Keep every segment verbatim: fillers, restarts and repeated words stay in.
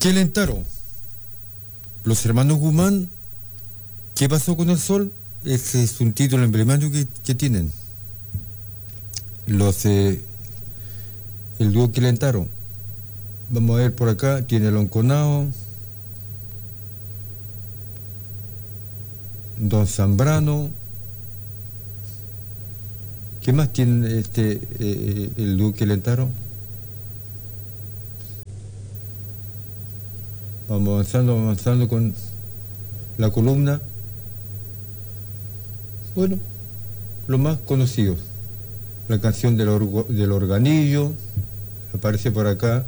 Quilentaro, los hermanos Guzmán, ¿qué pasó con el sol? Ese es un título emblemático que, que tienen. Los, eh, el dúo Quilentaro. Vamos a ver por acá, tiene Lonconao, Don Zambrano. ¿Qué más tiene este eh, el dúo Quilentaro? Vamos avanzando, avanzando con la columna. Bueno, lo más conocido. La canción del, orgo, del organillo, aparece por acá.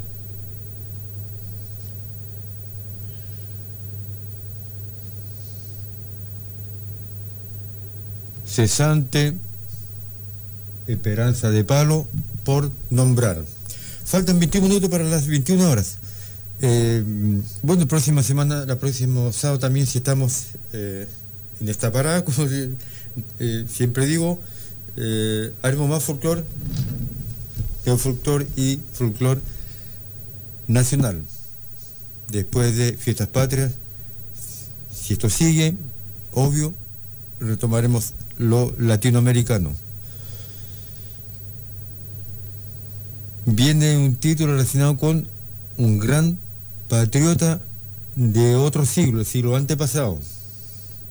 Cesante, Esperanza de Palo, por nombrar. Faltan veintiún minutos para las veintiuna horas. Eh, bueno, próxima semana, la próxima sábado también, si estamos eh, en esta parada, como eh, siempre digo, eh, haremos más folclor, folclor y folclor nacional. Después de Fiestas Patrias, si esto sigue, obvio, retomaremos lo latinoamericano. Viene un título relacionado con un gran patriota de otro siglo, el siglo antepasado.